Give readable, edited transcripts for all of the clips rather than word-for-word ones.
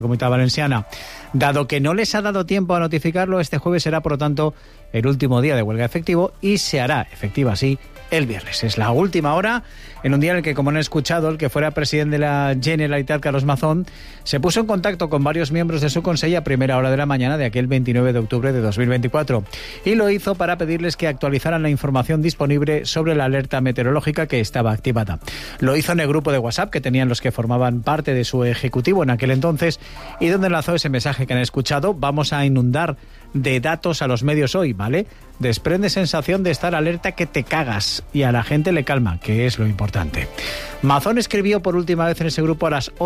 Comunidad Valenciana. Dado que no les ha dado tiempo a notificarlo, este jueves será, por lo tanto, el último día de huelga efectivo y se hará efectiva así el viernes. Es la última hora, en un día en el que, como han escuchado, el que fuera presidente de la Generalitat, Carlos Mazón, se puso en contacto con varios miembros de su Consell a primera hora de la mañana de aquel 29 de octubre de 2024. Y lo hizo para pedirles que actualizaran la información disponible sobre la alerta meteorológica que estaba activada. Lo hizo en el grupo de WhatsApp que tenían los que formaban parte de su ejecutivo en aquel entonces y donde lanzó ese mensaje que han escuchado. Vamos a inundar de datos a los medios hoy, ¿vale? Desprende sensación de estar alerta que te cagas y a la gente le calma, que es lo importante. Mazón escribió por última vez en ese grupo a las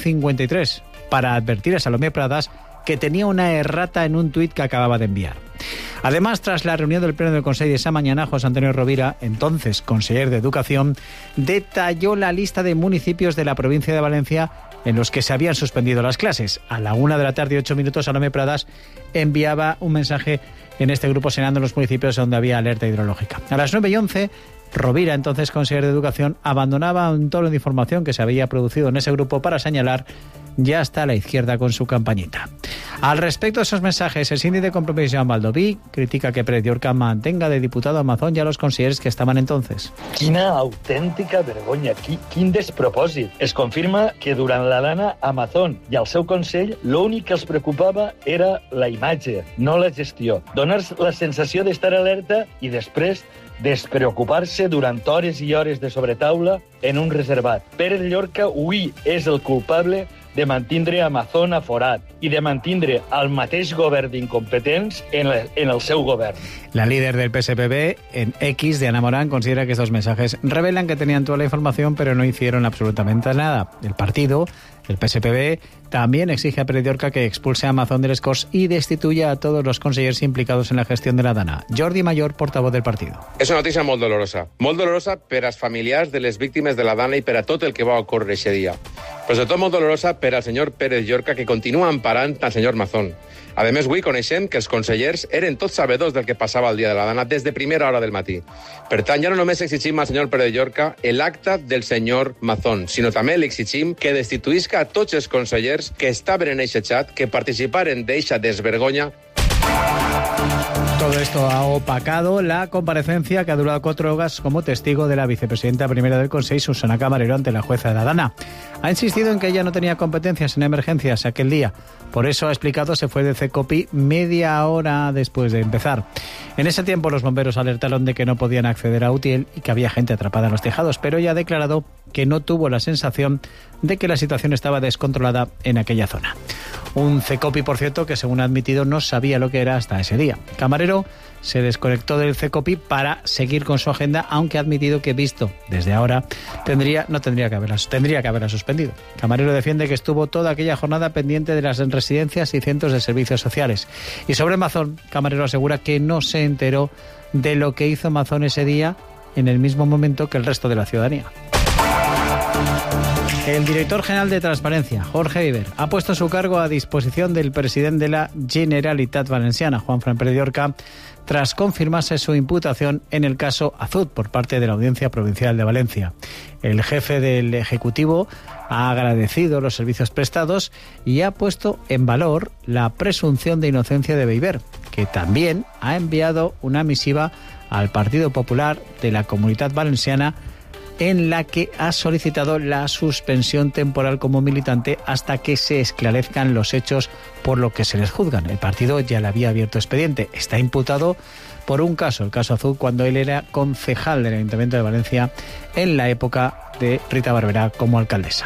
8:53 para advertir a Salomé Pradas que tenía una errata en un tuit que acababa de enviar. Además, tras la reunión del Pleno del Consell de esa mañana, José Antonio Rovira, entonces conseller de Educación, detalló la lista de municipios de la provincia de Valencia en los que se habían suspendido las clases. A la 1:08 Salomé Pradas enviaba un mensaje en este grupo señalando los municipios donde había alerta hidrológica. A las 9:11, Rovira, entonces conseller de Educación, abandonaba un tono de información que se había producido en ese grupo para señalar ya está a la izquierda con su campañita. Al respecto de esos mensajes, el síndic de Compromís, Joan Baldoví, critica que Pérez Llorca mantenga de diputado a Mazón y a los consellers que estaban entonces. Quina autèntica vergonya, quin despropòsit. Es confirma que durant la dana a Mazón i al seu Consell l'únic que els preocupava era la imatge, no la gestió. Donar la sensació d'estar alerta i després despreocupar-se durant hores i hores de sobretaula en un reservat. Pérez Llorca avui és el culpable de mantindre a Mazón aforat i de mantindre el mateix govern d'incompetents en el seu govern. La líder del PSPB en X, Diana Morán, considera que estos mensajes revelan que tenían toda la información pero no hicieron absolutamente nada. El partido, el PSPB, también exige a Pérez Llorca que expulse a Mazón de les Corts y destituya a todos los consellers implicados en la gestión de la dana. Jordi Mayor, portavoz del partido. És una notícia molt dolorosa per als familiars de les víctimes de la dana i per a tot el que va ocórrer aquest dia. Però sobretot molt dolorosa per al senyor Pérez Llorca, que continua emparant al senyor Mazón. A més, avui coneixem que els consellers eren tots sabedors del que passava el dia de la dana des de primera hora del matí. Per tant, ja no només exigim al senyor Pérez Llorca l'acta del senyor Mazón, sinó també li exigim que destituïsca a tots els consellers que estaven en aquest xat, que participaren d'eixa desvergonya. Todo esto ha opacado la comparecencia que ha durado 4 horas como testigo de la vicepresidenta primera del Consell, Susana Camarero, ante la jueza de la dana. Ha insistido en que ella no tenía competencias en emergencias aquel día. Por eso, ha explicado, se fue de CECOPI media hora después de empezar. En ese tiempo los bomberos alertaron de que no podían acceder a Utiel y que había gente atrapada en los tejados, pero ella ha declarado que no tuvo la sensación de que la situación estaba descontrolada en aquella zona. Un CECOPI, por cierto, que según ha admitido no sabía lo que era hasta ese día. Camarero se desconectó del CECOPI para seguir con su agenda, aunque ha admitido que, visto desde ahora, tendría que haberla suspendido. Camarero defiende que estuvo toda aquella jornada pendiente de las residencias y centros de servicios sociales. Y sobre Mazón, Camarero asegura que no se enteró de lo que hizo Mazón ese día en el mismo momento que el resto de la ciudadanía. El director general de Transparencia, Jorge Viver, ha puesto su cargo a disposición del presidente de la Generalitat Valenciana, Juanfran Pérez Llorca, tras confirmarse su imputación en el caso Azud por parte de la Audiencia Provincial de Valencia. El jefe del Ejecutivo ha agradecido los servicios prestados y ha puesto en valor la presunción de inocencia de Viver, que también ha enviado una misiva al Partido Popular de la Comunitat Valenciana en la que ha solicitado la suspensión temporal como militante hasta que se esclarezcan los hechos por lo que se les juzgan. El partido ya le había abierto expediente. Está imputado por un caso, el caso Azul, cuando él era concejal del Ayuntamiento de Valencia en la época de Rita Barberá como alcaldesa.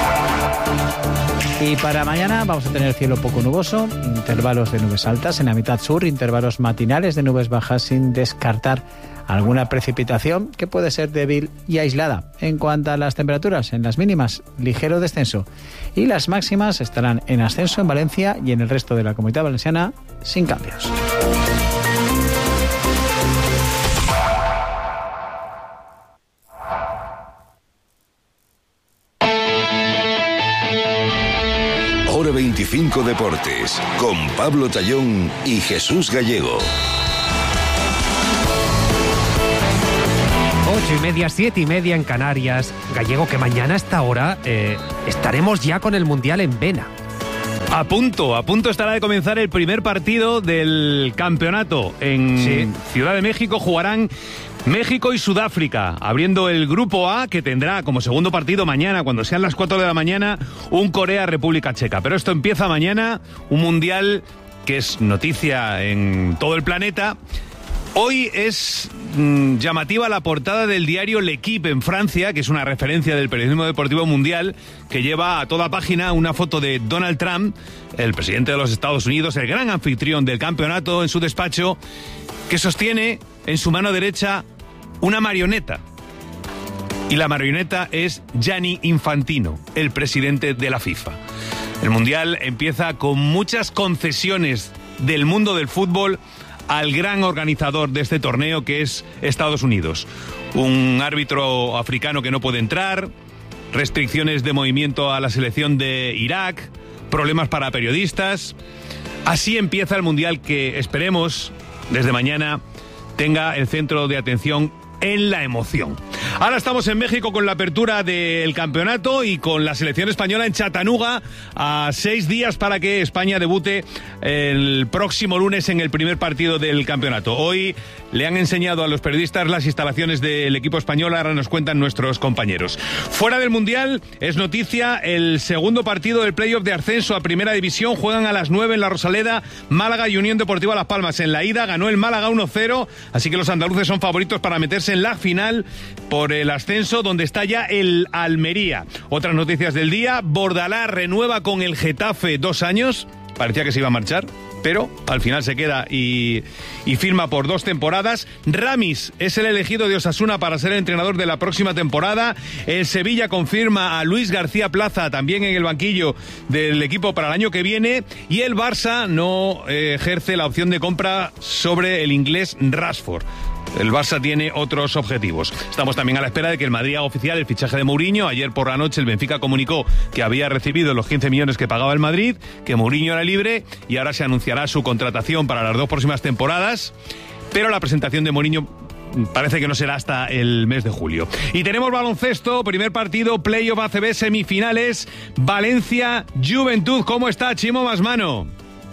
Y para mañana vamos a tener cielo poco nuboso, intervalos de nubes altas en la mitad sur, intervalos matinales de nubes bajas sin descartar alguna precipitación que puede ser débil y aislada. En cuanto a las temperaturas, en las mínimas, ligero descenso. Y las máximas estarán en ascenso en Valencia y en el resto de la Comunidad Valenciana sin cambios. Hora 25 Deportes, con Pablo Tallón y Jesús Gallego. 8:30, 7:30 en Canarias. Gallego, que mañana a esta hora estaremos ya con el Mundial en vena. A punto estará de comenzar el primer partido del campeonato. En Ciudad de México jugarán México y Sudáfrica, abriendo el grupo A, que tendrá como segundo partido mañana, cuando sean las 4 de la mañana, un Corea-República Checa. Pero esto empieza mañana, un mundial que es noticia en todo el planeta. Hoy es llamativa la portada del diario L'Equipe en Francia, que es una referencia del periodismo deportivo mundial, que lleva a toda página una foto de Donald Trump, el presidente de los Estados Unidos, el gran anfitrión del campeonato, en su despacho, que sostiene en su mano derecha una marioneta. Y la marioneta es Gianni Infantino, el presidente de la FIFA. El mundial empieza con muchas concesiones del mundo del fútbol al gran organizador de este torneo, que es Estados Unidos. Un árbitro africano que no puede entrar, restricciones de movimiento a la selección de Irak, problemas para periodistas. Así empieza el mundial, que esperemos desde mañana tenga el centro de atención en la emoción. Ahora estamos en México con la apertura del campeonato y con la selección española en Chattanooga, a 6 días para que España debute el próximo lunes en el primer partido del campeonato. Hoy le han enseñado a los periodistas las instalaciones del equipo español, ahora nos cuentan nuestros compañeros. Fuera del Mundial es noticia el segundo partido del playoff de ascenso a Primera División. Juegan a las 9 en la Rosaleda, Málaga y Unión Deportiva Las Palmas. En la ida ganó el Málaga 1-0, así que los andaluces son favoritos para meterse en la final por el ascenso, donde está ya el Almería. Otras noticias del día: Bordalás renueva con el Getafe 2 años. Parecía que se iba a marchar, pero al final se queda y firma por 2 temporadas. Ramis es el elegido de Osasuna para ser el entrenador de la próxima temporada. El Sevilla confirma a Luis García Plaza también en el banquillo del equipo para el año que viene. Y el Barça no ejerce la opción de compra sobre el inglés Rashford. El Barça tiene otros objetivos. Estamos también a la espera de que el Madrid haga oficial el fichaje de Mourinho. Ayer por la noche el Benfica comunicó que había recibido los 15 millones que pagaba el Madrid, que Mourinho era libre, y ahora se anunciará su contratación para las 2 próximas temporadas. Pero la presentación de Mourinho parece que no será hasta el mes de julio. Y tenemos baloncesto, primer partido, playoff ACB, semifinales, Valencia, Juventud. ¿Cómo está, Chimo Masmano?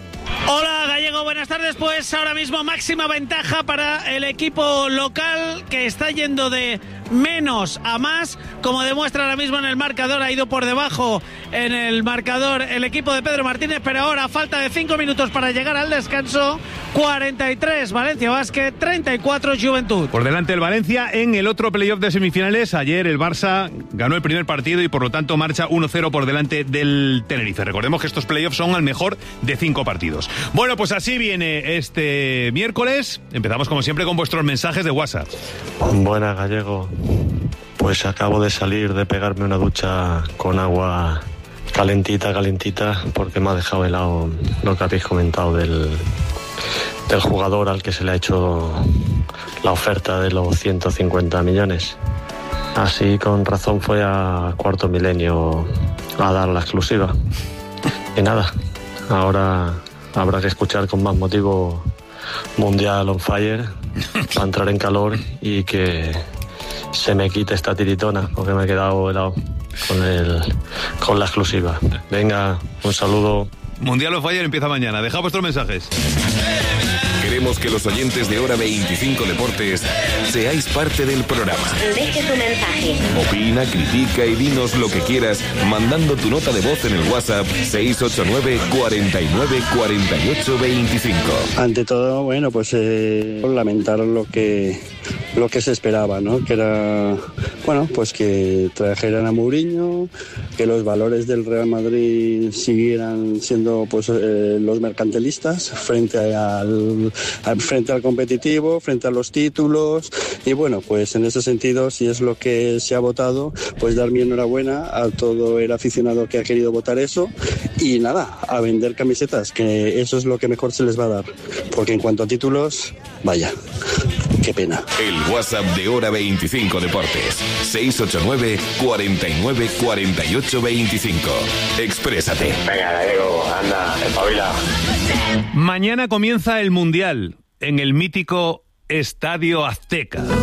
Hola Gallego, buenas tardes. Pues ahora mismo máxima ventaja para el equipo local, que está yendo de menos a más, como demuestra ahora mismo en el marcador. Ha ido por debajo en el marcador el equipo de Pedro Martínez, pero ahora a falta de 5 minutos para llegar al descanso, 43 Valencia Basket, 34 Juventud. Por delante el Valencia en el otro playoff de semifinales. Ayer el Barça ganó el primer partido y por lo tanto marcha 1-0 por delante del Tenerife. Recordemos que estos playoffs son al mejor de 5 partidos. Bueno, pues así viene este miércoles. Empezamos como siempre con vuestros mensajes de WhatsApp. Buenas, Gallego. Pues acabo de salir de pegarme una ducha con agua calentita, porque me ha dejado helado lo que habéis comentado del jugador al que se le ha hecho la oferta de los 150 millones. Así con razón fue a Cuarto Milenio a dar la exclusiva. Y nada, ahora habrá que escuchar con más motivo Mundial on Fire para entrar en calor y que se me quite esta tiritona, porque me he quedado helado con la exclusiva. Venga, un saludo. Mundial on Fire empieza mañana. Deja vuestros mensajes. Queremos que los oyentes de Hora 25 Deportes seáis parte del programa. Deje tu mensaje. Opina, critica y dinos lo que quieras mandando tu nota de voz en el WhatsApp 689 49 48 25. Ante todo, bueno, pues lamentar lo que se esperaba, ¿no? Que era, bueno, pues que trajeran a Mourinho, que los valores del Real Madrid siguieran siendo pues los mercantilistas frente al competitivo, frente a los títulos. Y bueno, pues en ese sentido, si es lo que se ha votado, pues dar mi enhorabuena a todo el aficionado que ha querido votar eso. Y nada, a vender camisetas, que eso es lo que mejor se les va a dar, porque en cuanto a títulos, vaya, qué pena. El WhatsApp de Hora 25 Deportes, 689 49 48 25. Exprésate. Venga, Gallego, anda, espabila. Mañana comienza el Mundial en el mítico Estadio Azteca.